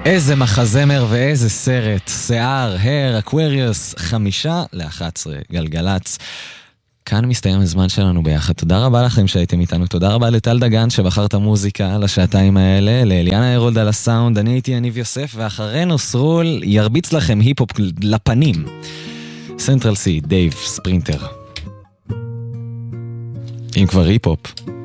איזה מחזמר ואיזה סרט. שיער, הר, אקווריוס, 5:11, גלגלץ. כאן מסתיים הזמן שלנו ביחד. תודה רבה לכם שהייתם איתנו. תודה רבה לטל דגן שבחר את המוזיקה לשעתיים האלה. לאליאנה הרולד על הסאונד. אני הייתי יניב יוסף, ואחרינו סרול ירביץ לכם היפ-הופ לפנים. סנטרל סי, דייב ספרינטר. אם כבר היפ-הופ.